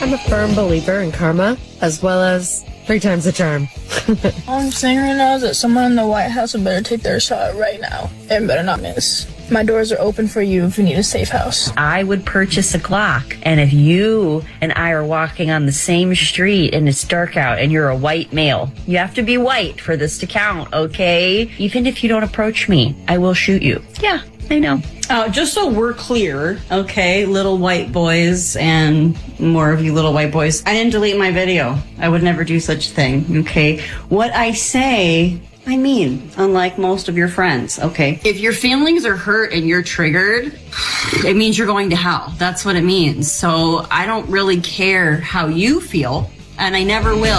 I'm a firm believer in karma, as well as 3 times the charm. All I'm saying right now is that someone in the White House would better take their shot right now and better not miss. My doors are open for you if you need a safe house. I would purchase a Glock, and if you and I are walking on the same street and it's dark out and you're a white male, you have to be white for this to count, okay? Even if you don't approach me, I will shoot you. Yeah, I know. Just so we're clear, okay, little white boys and more of you little white boys, I didn't delete my video. I would never do such a thing, okay? What I say, I mean, unlike most of your friends, okay? If your feelings are hurt and you're triggered, it means you're going to hell. That's what it means. So I don't really care how you feel, and I never will.